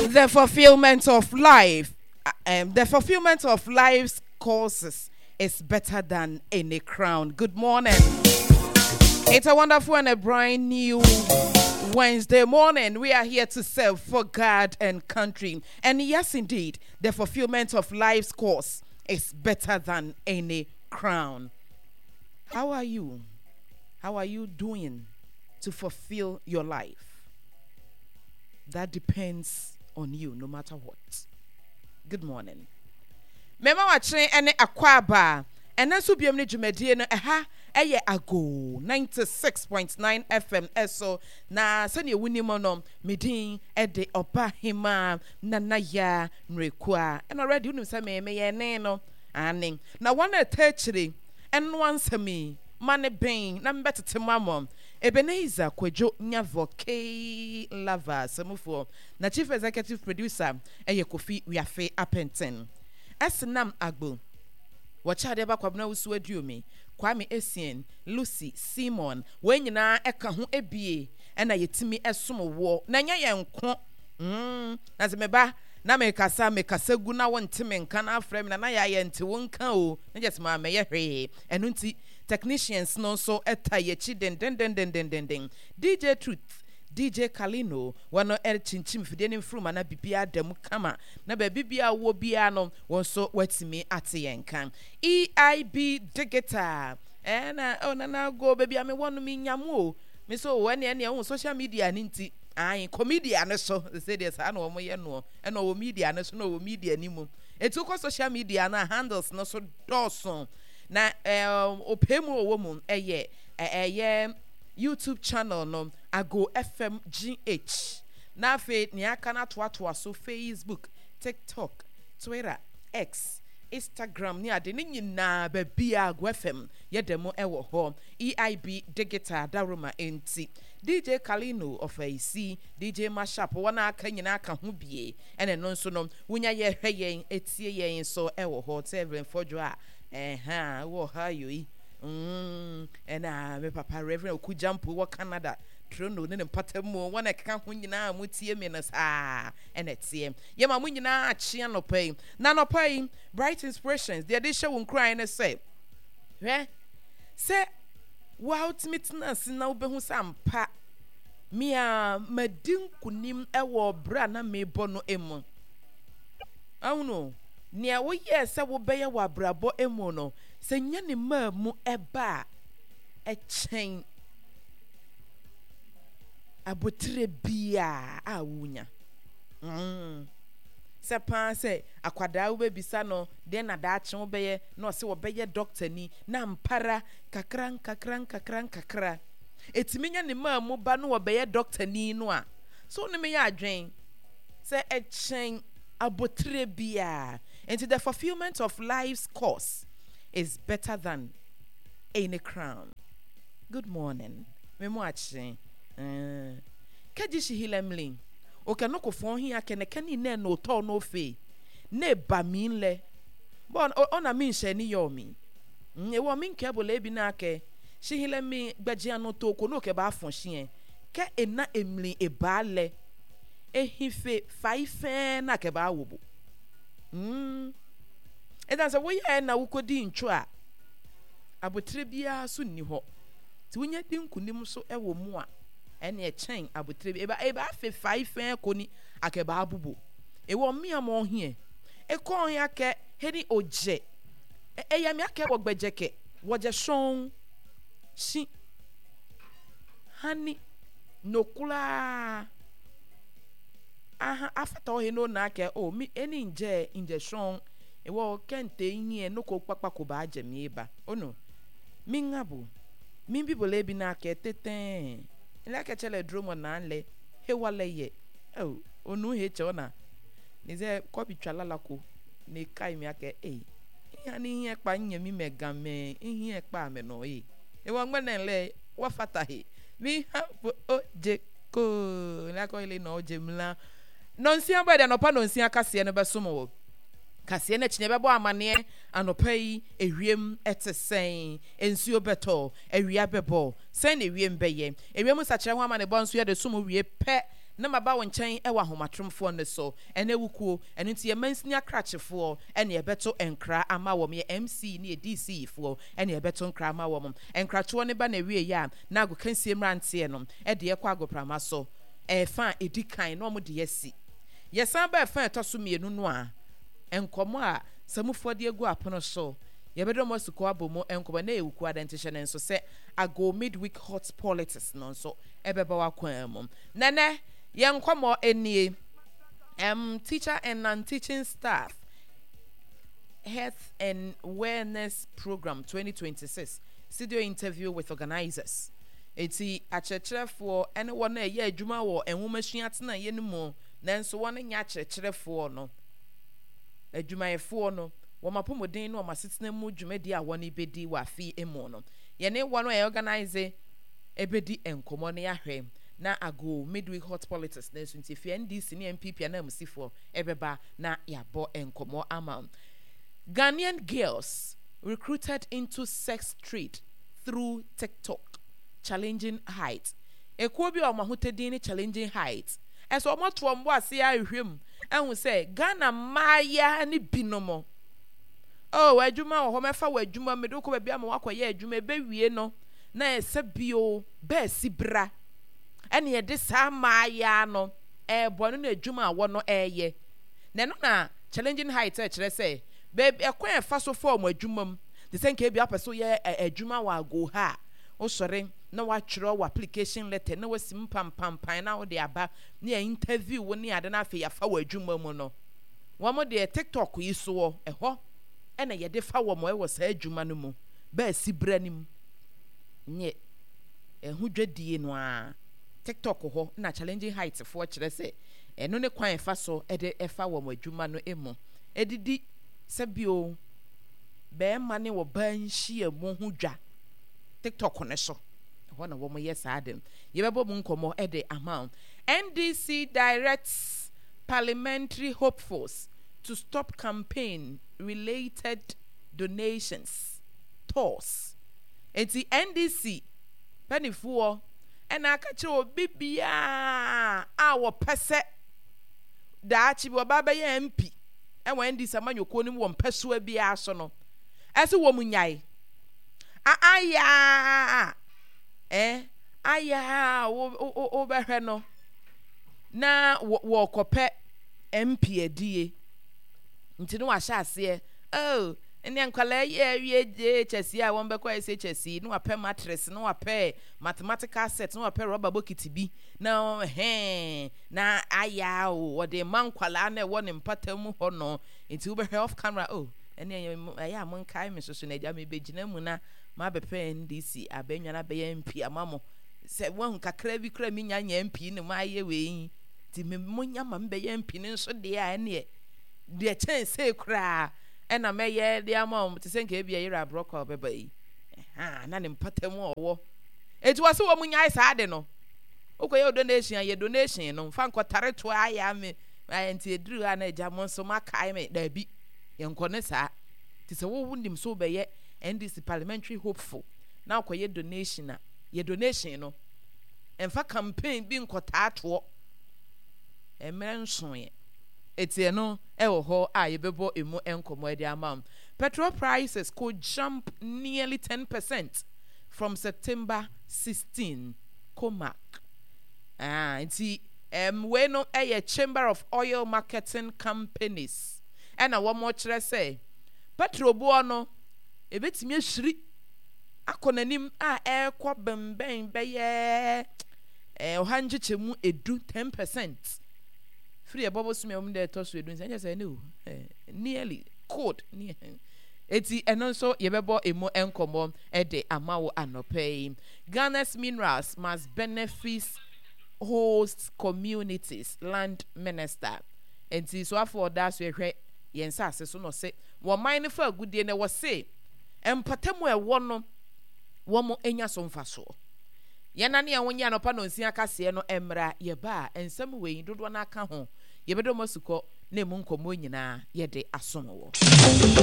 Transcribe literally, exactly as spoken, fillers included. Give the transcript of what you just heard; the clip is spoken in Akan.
The fulfillment of life, um, the fulfillment of life's causes is better than any crown. Good morning. It's a wonderful and a brand new Wednesday morning. We are here to serve for God and country. And yes, indeed, the fulfillment of life's cause is better than any crown. How are you? How are you doing to fulfill your life? That depends on you, no matter what. Good morning. Mema watching any akwaba and then so be amne dwumadie no eha eye ago ninety-six point nine F M eso na sane wunimo no medin e de oba hima nana ya nrekua and already unu say me me ye ne no anen na one atachiri en wansami mane ben na mbetete mamom Ebenezer Kwejo Nyavoke Lava Samufo na chief executive producer eye Kofi Wiafe Apenten Esenam Agbo Wachade ba kwabna wusu aduomi Kwame Esien Lucy Simon wenyina eka ho ebie na yetimi esomo wo na nya yenko mm na zemeba na mekasa mekasa gu na wontime nka na afrem na na ya yente wonka o na jesema me ye hwe enu nti technicians no so eta yechi den den den den den den den D J Truth D J Kalino wano er chinchim fide ne mfruma na bibia dam kama na ba bibia wo bia no won so watimi ate yenkan E I B Digital eh na ona na go bibia me wonu mi nyamo me so wani ene on social media ni nti ai comedian ne so say this ana wo ye no e no wo media ne so no wo media ni mu etu ko social media na handles no so dawson na um opemu owo mu eye eye YouTube channel no Ago F M G H na fe ni aka na to ato so Facebook, TikTok, Twitter, X, Instagram ni ade ni nyina ba bia Ago F M ye demo ewo ho E I B Digital Daruma enti D J Kalino of A C D J Mashup wana aka nyina aka ho bie ene no nso no wunya ye hwe yen etie yen so ewo ho seven fojo a eh ha wo ha yo yi mm ena me papa Reverend Okujampo wo Canada trono ne mpatamu wana ka ho nyina mutie me no saa ene tie ye ma mu nyina achi anopai na anopai Bright Inspirations the edition won cry na say hwe say wa ultimateness na obehu sampa mia madin kunim ewo bra na mebo no emu awuno nia wo ye se wo beye wa brabo emu no se nya ne ma mu eba e chen abotre bia awunya mm se pa se akwada wo bebisa no den na da ache wo beye no se wo beye doctor ni na mpara kakran kakran kakran kakra etimi nya ne ma mu ba no wo beye doctor ni no a so ne me ya adwen se e chen abotre bia. And the fulfillment of life's course is better than any crown. Good morning. Me watching. Uh, Kajishi hilemling. Oka no ko fon hi akene kani ne no to no fe. Ne ba min le. Bon ona min she ni yomi. E wo min ke bole bi na ke. Shi hilemi gbaji ano to ko no ke ba fon hie. Ke ena emli e ba le. E hife faife na ke ba wobo. Mm. And that's a way na wukodi ntwo a abotre bia so ni ho ti wonya din kunim so ewo mu a ene e chen abotre bia e ba afe five fen koni akeba abubo e wo mia mo hie e kon ya ke hedi oje e ya mi ake wo gbejeke wo je shon shi hani nokula aha afata o he no na ke o mi eni nje injection e wo kente hie no ko papa ko ba ajemi ba ono mi ngabo mi bibole bi na ke teten ila ke chele dromo na nle he wale ye o onu he chona ni ze ko bi twalala ko ni kai mi ake eh ya ni hie pa nya mi mega me hie pa me no eh e wo ngbe na nle wa fata he mi ha o je ko la ko ile no je mla nonsia ba de no pa nonsia kase ne besomo wo kase na chinye bebo amane anopai ewiem etesen ensuo beto ewia bebo sen ewiem beye ewiem sachire ho amane bonso ye de somo wie pe na maba won nkyɛn ɛwɔ ahomatromfoɔ ne so ɛna ewukuo ɛno nti yɛ mansinia krachefoɔ ɛna yɛbɛto nkra ama wɔm yɛ M C ne yɛ D C foɔ ɛna yɛbɛto nkra ama wɔm nkrachoɔ ne ba na wie yɛ a na ago kansie mranteɛ no ɛde yɛkɔ agoprama so ɛfa edi kan na ɔmo de yɛsi yɛsan ba ɛfa ɛtɔ so mienu no a nkɔmɔ a samufoɔ de egu apono so yɛbɛdɔ mo sukɔ abomo nkɔmɔ na ewuku adantihyɛ ne nso sɛ ago midweek hot politics no nso ɛbɛba wakwan mu nene yɛn nkɔmɔ enie um teacher and non-teaching staff health and wellness program twenty twenty-six studio interview with organizers eti akyerɛkyerɛfoɔ ɛne wɔn a ɛyɛ adwuma wɔ enwomasua tena yɛ no mu nanso wɔn nyɛ akyerɛkyerɛfoɔ no adwumayɛfoɔ no wɔn apɔmuden no wɔn asetena mu dwumadi a wɔn ibedi wɔ afi emu no yɛne wɔn a ɛyɛ organize ebedi nkɔmɔ ne ahwɛ na ago midweek hot politics na esu nti fi N D C ne M P P na M C foɔ ɛbɛba na yɛabɔ nkɔmɔ ama Ghanaian girls recruited into sex trade through TikTok challenging height ekuo bi a wɔn ahotadin ne challenging height ɛso wɔn to wɔn bo ase ahwehwɛm ɛho sɛ Ghana mmaaya ne binom oh adwuma wɔ hɔ mɛfa wɔ adwuma me do kɔ baabi ama wakɔyɛ adwuma ɛbɛwie no na ɛsɛ bio bɛɛsi bra ɛne yɛde saa mmaaya no ɛɛbɔ no na adwuma a wɔ no ɛɛyɛ na ɛno na challenging height ɛkyerɛ sɛ baabi ɛkwan ɛfa so fɔ wɔn adwuma mu te sɛ nka ebi apɛ so yɛ adwuma wɔ ago ha osɔre na watwerɛ wɔ application letter na wasi mpampampan na wode aba ne yɛ interview wo ne ade na afei yafa wɔ adwuma mu no wɔn de TikTok yi so wɔ ɛhɔ ɛna yɛde fa wɔ mo ɛwɔ saa adwuma no mu bɛɛsi bra nim nye ɛho dwadie no a TikTok hɔ na challenging height foɔ kyerɛ sɛ ɛno ne kwan ɛfa so ɛde ɛfa wɔ mo adwuma no emu edidi sɛbio bɛɛma ne wɔ ban hyia mu ho dwa TikTok ne so ɛhɔ na wɔn yɛ saa dem yɛbɛbɔ mu nkɔmɔ ɛde ama N D C directs parliamentary hopefuls to stop campaign related donations tours eti N D C panifuo ɛna aka kyerɛ obi bia a wɔpɛ sɛ daakye bi ɔba bɛyɛ M P ɛwɔ N D C amanyɔkuo no mu wɔ mpɛsoa bia so no ɛsɛ wɔ mu nyae aya eh aya wo wo bɛhwɛ no na wo kɔpɛ M P adie nti no wahyɛ aseɛ oh ɛne nkwala yɛ awie je chesi a wɔn bɛkɔ ɛsɛ chesi no wapɛ mattress no wapɛ mathematical set no wapɛ rubber bucket bi na he na aya o wɔde mankwala na ɛwɔ ne mpata mu hɔ no nti wo bɛhwɛ off camera oh ɛne ɛyɛ a mon kai me soso na agya me bɛgyina mu na ma bɛpɛ N D C abɛnwa na bɛyɛ M P amamo sɛ wɔn kakra bi kra mi nya nya M P ne ma ayɛ wei ti me monya ma mbɛyɛ M P ne nso de a ɛne de kyɛn sɛ kra ɛna mɛyɛ de ama wɔn te sɛ nka ebi ayɛ abrɔkɔ bɛba yi ha na ne mpata mu ɔwɔ eti wɔ sɛ wɔn nya saa de no okɔyɛ donation ayɛ donation no mfa nkɔtare to ayɛ ame ayɛ nti eduru ha na agya mo nso makae me da bi yɛnkɔ ne saa te sɛ wo wundim so bɛyɛ N D C parliamentary hopeful na akɔyɛ donation a yɛ donation no ɛmfa campaign bi nkɔtaatoɔ ɛmmerɛ nsoɛ etie no ɛwɔ hɔ a yɛbɛbɔ emu nkɔmɔ ɛde ama petrol prices could jump nearly ten percent from September sixteenth Comac ah nti em we no ɛyɛ Chamber of Oil Marketing Companies ɛna wɔn mo kyerɛ sɛ petrol boɔ no ebetumi ahiri akɔ n'anim a ɛkɔ bɛnbɛn bɛyɛ ɛɛ ɔha nkyekyɛ mu edu ten percent free ɛbɔbɔ sumi a wɔn de ɛtɔ so edu nsɛn kyɛ sɛ ne o ɛɛ nearly code ne eti ɛno nso yɛbɛbɔ emu nkɔmɔ ɛde ama wo anɔpɛ yi Ghana's minerals must benefit host communities land minister enti so afɔ ɔda so ɛhwɛ yɛn nsa ase so no se wɔn man ne fa agudie na wɔ se mpatamu ɛwɔ no wɔn enya so mfa so yɛn nane a wɔn nyɛ anɔpa na nsia kaseɛ no ɛmra yɛba a nsɛm wɔ yi dodoɔ n'aka ho yɛbɛdɔ mo sukɔ na emu nkɔmɔ nyinaa yɛde asom wɔ.